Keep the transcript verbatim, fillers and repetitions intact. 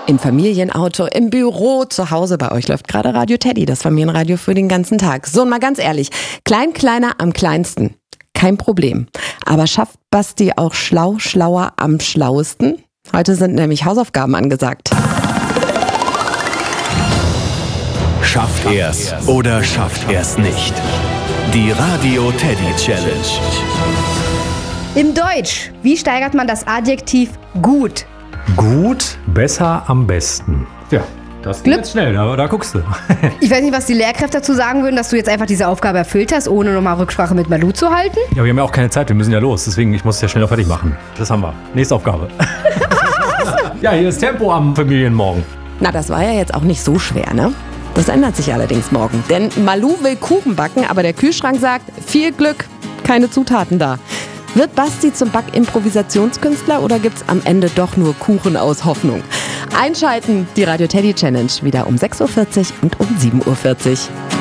Im Familienauto, im Büro, zu Hause. Bei euch läuft gerade Radio Teddy, das Familienradio für den ganzen Tag. So, und mal ganz ehrlich, klein, kleiner am kleinsten. Kein Problem. Aber schafft Basti auch schlau, schlauer am schlauesten? Heute sind nämlich Hausaufgaben angesagt. Schafft er's oder schafft er's nicht? Die Radio Teddy Challenge. Im Deutsch, wie steigert man das Adjektiv gut? Gut, besser, am besten. Ja, das geht jetzt schnell, da, da guckst du. Ich weiß nicht, was die Lehrkräfte dazu sagen würden, dass du jetzt einfach diese Aufgabe erfüllt hast, ohne nochmal Rücksprache mit Malu zu halten. Ja, wir haben ja auch keine Zeit, wir müssen ja los, deswegen ich muss es ja schnell noch fertig machen. Das haben wir. Nächste Aufgabe. Ja, hier ist Tempo am Familienmorgen. Na, das war ja jetzt auch nicht so schwer, ne? Das ändert sich allerdings morgen. Denn Malu will Kuchen backen, aber der Kühlschrank sagt, viel Glück, keine Zutaten da. Wird Basti zum Back-Improvisationskünstler oder gibt's am Ende doch nur Kuchen aus Hoffnung? Einschalten, die Radio Teddy Challenge, wieder um sechs Uhr vierzig und um sieben Uhr vierzig.